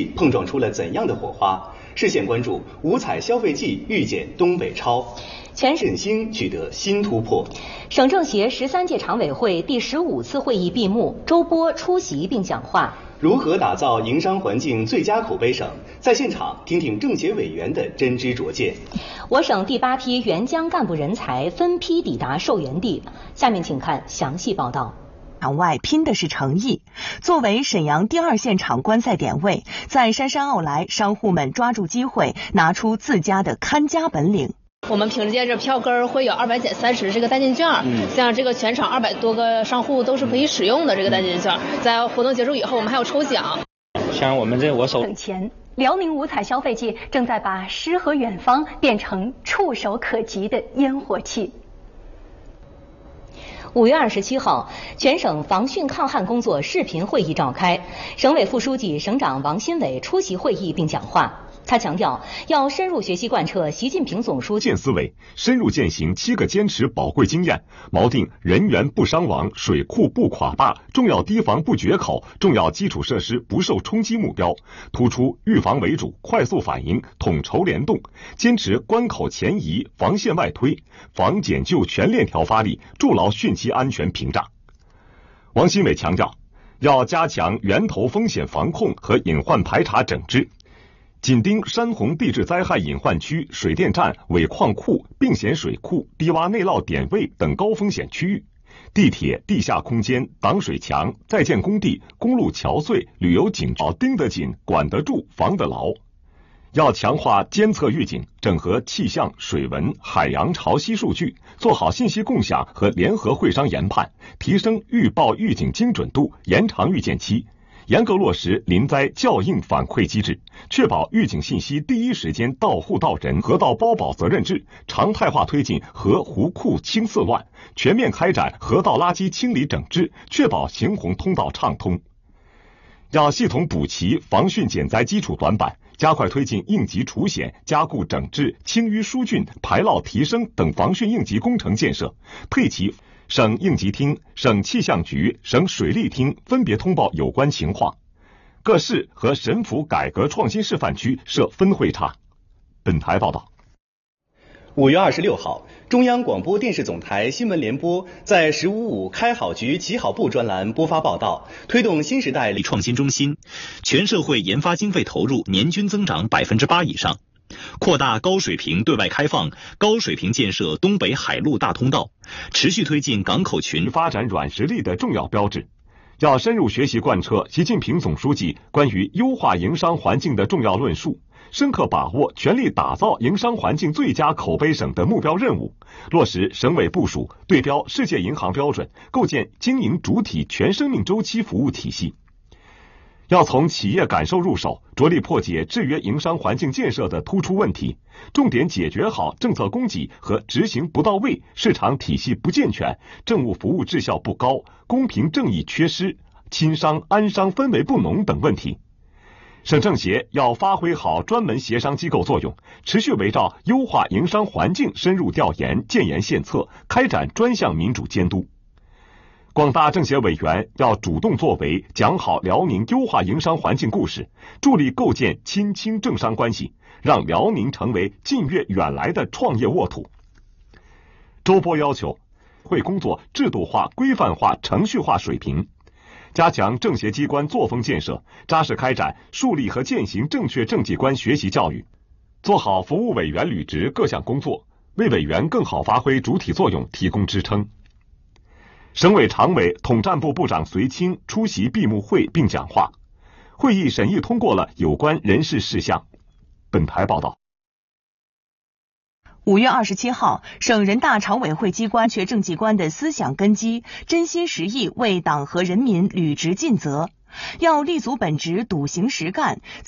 季碰撞出了怎样的火花？视线关注五彩消费季预见东北超， 全振兴取得新突破。 省政协13届常委会第15次会议闭幕，周波出席并讲话。 如何打造营商环境最佳口碑省？在现场听听政协委员的真知灼见。 我省第8批援疆干部人才分批抵达受援地，下面请看详细报道。 场外拼的是诚意。作为沈阳第2现场观赛点位，在姗姗奥来，商户们抓住机会，拿出自家的看家本领。 我们凭借着票根会有200减30这个代金券，像这个全场200多个商户都是可以使用的这个代金券。在活动结束以后，我们还有抽奖。 像我们这我手省钱，辽宁五彩消费季正在把诗和远方变成触手可及的烟火气。 5月27号，全省防汛抗旱工作视频会议召开，省委副书记、省长王新伟出席会议并讲话。他强调，要深入学习贯彻习近平总书记思维，深入践行7个坚持宝贵经验，锚定人员不伤亡、水库不垮坝、重要堤防不决口、重要基础设施不受冲击目标，突出预防为主、快速反应、统筹联动，坚持关口前移、防线外推，防检救全链条发力，筑牢汛期安全屏障。王新伟强调，要加强源头风险防控和隐患排查整治，紧盯山洪地质灾害隐患区、水电站、尾矿库、并险水库、低洼内涝点位等高风险区域，地铁、地下空间、挡水墙、在建工地、公路桥隧、旅游景区，盯得紧、管得住、防得牢。要强化监测预警，整合气象、水文、海洋潮汐数据，做好信息共享和联合会商研判，提升预报预警精准度，延长预见期。严格落实临灾校应反馈机制，确保预警信息第一时间到户到人，河道包保责任制，常态化推进河湖库清四乱，全面开展河道垃圾清理整治，确保行洪通道畅通。要系统补齐防汛减灾基础短板，加快推进应急除险、加固整治、清淤疏浚、排涝提升等防汛应急工程建设，配齐省应急厅、省气象局、省水利厅分别通报有关情况。各市和省府改革创新示范区设分会场。本台报道。 5月26号，中央广播电视总台新闻联播在“15.5开好局起好步”专栏播发报道，推动新时代创新中心全社会研发经费投入年均增长8%以上，扩大高水平对外开放，高水平建设东北海陆大通道，持续推进港口群发展软实力的重要标志。要深入学习贯彻习近平总书记关于优化营商环境的重要论述，深刻把握全力打造营商环境最佳口碑省的目标任务，落实省委部署对标世界银行标准，构建经营主体全生命周期服务体系。要从企业感受入手，着力破解制约营商环境建设的突出问题，重点解决好政策供给和执行不到位、市场体系不健全、政务服务质效不高、公平正义缺失、亲商安商氛围不浓等问题。省政协要发挥好专门协商机构作用，持续围绕优化营商环境深入调研、建言献策，开展专项民主监督。广大政协委员要主动作为，讲好辽宁优化营商环境故事，助力构建亲清政商关系，让辽宁成为近悦远来的创业沃土。周波要求会工作制度化、规范化、程序化水平，加强政协机关作风建设，扎实开展树立和践行正确政绩观学习教育，做好服务委员履职各项工作，为委员更好发挥主体作用提供支撑。省委常委、统战部部长隋清出席闭幕会并讲话，会议审议通过了有关人事事项。本台报道。 5月27号，省人大常委会机关确政绩观的思想根基，真心实意为党和人民履职尽责，要立足本职，笃行实干。